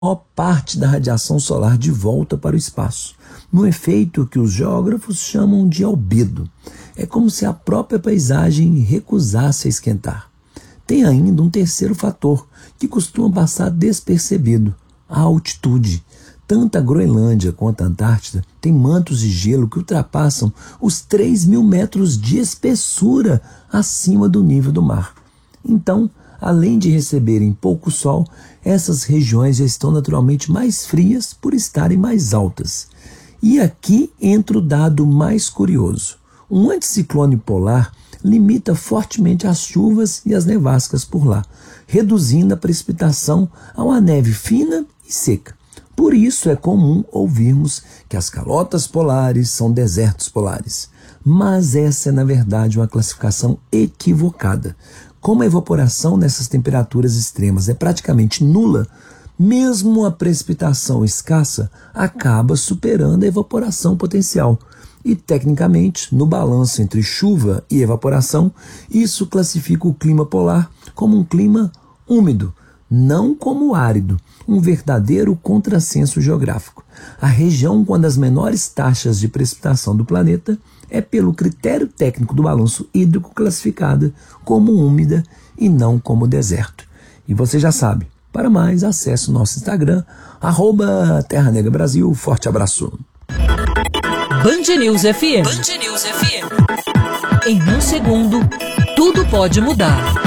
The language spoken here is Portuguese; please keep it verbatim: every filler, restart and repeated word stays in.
parte da radiação solar de volta para o espaço, num efeito que os geógrafos chamam de albedo. É como se a própria paisagem recusasse a esquentar. Tem ainda um terceiro fator, que costuma passar despercebido: a altitude. Tanto a Groenlândia quanto a Antártida têm mantos de gelo que ultrapassam os três mil metros de espessura acima do nível do mar. Então, além de receberem pouco sol, essas regiões já estão naturalmente mais frias por estarem mais altas. E aqui entra o dado mais curioso. Um anticiclone polar limita fortemente as chuvas e as nevascas por lá, reduzindo a precipitação a uma neve fina e seca. Por isso é comum ouvirmos que as calotas polares são desertos polares. Mas essa é, na verdade, uma classificação equivocada. Como a evaporação nessas temperaturas extremas é praticamente nula, mesmo a precipitação escassa acaba superando a evaporação potencial. E, tecnicamente, no balanço entre chuva e evaporação, isso classifica o clima polar como um clima úmido, não como árido, um verdadeiro contrassenso geográfico. A região com uma das menores taxas de precipitação do planeta é, pelo critério técnico do balanço hídrico, classificada como úmida e não como deserto. E você já sabe, para mais, acesse o nosso Instagram, arroba Terra Negra Brasil. Forte abraço. Band News F M. Band News F M. Em um segundo, tudo pode mudar.